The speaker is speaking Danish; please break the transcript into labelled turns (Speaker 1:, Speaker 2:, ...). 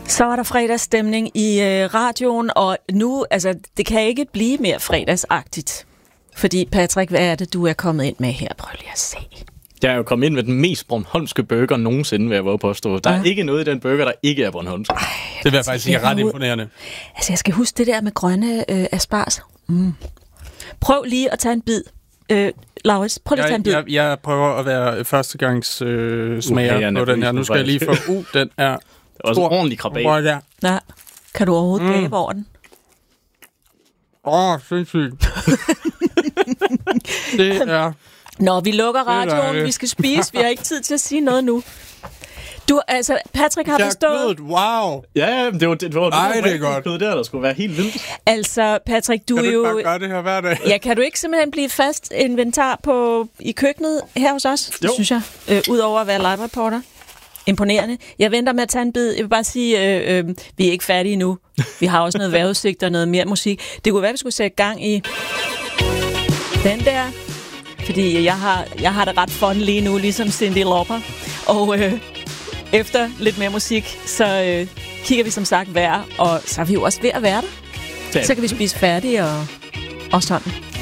Speaker 1: Så var der fredagsstemning i radioen, og nu, altså, det kan ikke blive mere fredagsagtigt. Fordi, Patrick, hvad er det, du er kommet ind med her? Prøv lige at se.
Speaker 2: Jeg er jo kommet ind med den mest bornholmske burger nogensinde, vil jeg våge påstå. Der er ikke noget i den burger, der ikke er bornholmsk.
Speaker 3: Det vil jeg faktisk sige er ret imponerende.
Speaker 1: Altså, jeg skal huske det der med grønne asparges. Prøv lige at tage en bid. Laurits, prøv lige at tage en bid.
Speaker 3: Jeg prøver at være førstegangs smager på den her. Nu skal jeg lige få den er
Speaker 2: det er også en ordentlig krabat.
Speaker 1: Ja. Kan du overhovedet gabe over den?
Speaker 3: Sindssygt. Det er...
Speaker 1: Nå, vi lukker radioen. Vi skal spise. Vi har ikke tid til at sige noget nu. Du, altså, Patrick har bestået...
Speaker 3: Wow!
Speaker 2: Ja, det var det er godt. Kød der skulle være helt vildt.
Speaker 1: Altså, Patrick, du
Speaker 3: kan
Speaker 1: jo...
Speaker 3: Kan du ikke bare gøre det her hver dag?
Speaker 1: Ja, kan du ikke simpelthen blive fast inventar i køkkenet her hos os?
Speaker 2: Jo.
Speaker 1: Synes jeg. Udover at være live-reporter. Imponerende. Jeg venter med at tage en bid. Jeg vil bare sige, vi er ikke færdige nu. Vi har også noget vejrudsigt og noget mere musik. Det kunne være, at vi skulle sætte gang i den der. Fordi jeg har det ret fun lige nu, ligesom Cyndi Lauper. Og efter lidt mere musik, så kigger vi som sagt vejr, og så er vi jo også ved at være der. Så kan vi spise færdigt og sådan.